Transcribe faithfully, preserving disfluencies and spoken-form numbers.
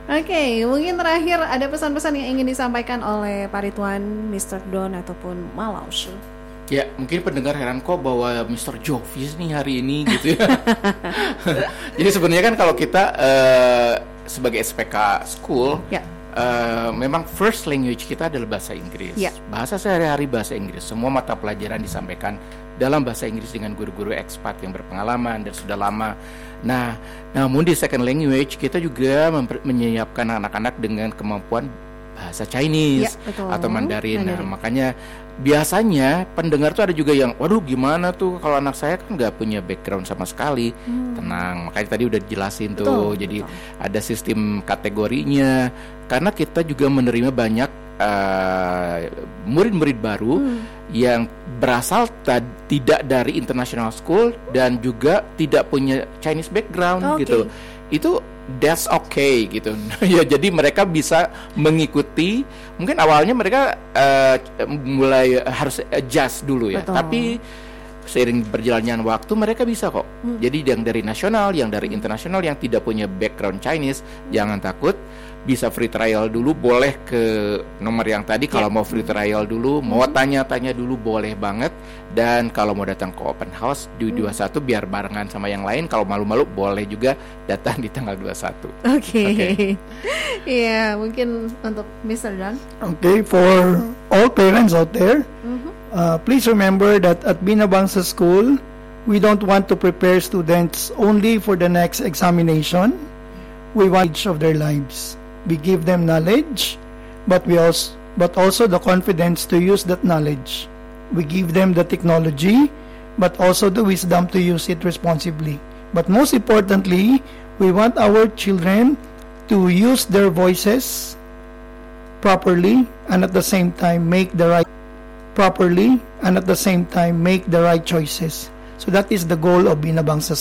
Oke, mungkin terakhir ada pesan-pesan yang ingin disampaikan oleh Pak Ridwan, mister Don ataupun Malaus. Ya, mungkin pendengar heran kok bahwa mister Jovis nih hari ini gitu ya. Jadi sebenarnya kan kalau kita uh, sebagai S P K School, ya. Uh, memang first language kita adalah bahasa Inggris. Ya. Bahasa sehari-hari bahasa Inggris. Semua mata pelajaran disampaikan dalam bahasa Inggris dengan guru-guru ekspat yang berpengalaman dan sudah lama. Nah, namun di second language kita juga memper- menyiapkan anak-anak dengan kemampuan bahasa Chinese ya, atau Mandarin. Mandarin. Nah, makanya biasanya pendengar tuh ada juga yang, waduh gimana tuh kalau anak saya kan nggak punya background sama sekali. Hmm. Tenang, makanya tadi udah dijelasin tuh. Betul, jadi betul. Ada sistem kategorinya. Karena kita juga menerima banyak uh, murid-murid baru hmm. yang berasal tad- tidak dari international school dan juga tidak punya Chinese background okay. gitu. Itu that's okay gitu. Ya jadi mereka bisa mengikuti. Mungkin awalnya mereka uh, mulai harus adjust dulu ya. Betul. Tapi seiring berjalannya waktu mereka bisa kok. Hmm. Jadi yang dari nasional, yang dari internasional, yang tidak punya background Chinese, hmm. jangan takut. Bisa free trial dulu, boleh ke nomor yang tadi yeah. kalau mau free trial dulu, mau mm-hmm. tanya-tanya dulu boleh banget. Dan kalau mau datang ke open house di dua puluh satu mm. biar barengan sama yang lain. Kalau malu-malu boleh juga datang di tanggal dua puluh satu. Oke. Okay. Okay. Iya, mungkin untuk mister Dan. Okay, for all parents out there, mm-hmm. uh, please remember that at Binabangsa School, we don't want to prepare students only for the next examination. We want each of their lives. We give them knowledge, but we also, but also the confidence to use that knowledge. We give them the technology, but also the wisdom to use it responsibly. But most importantly, we want our children to use their voices properly and at the same time make the right properly and at the same time make the right choices. So that is the goal of Binabangsa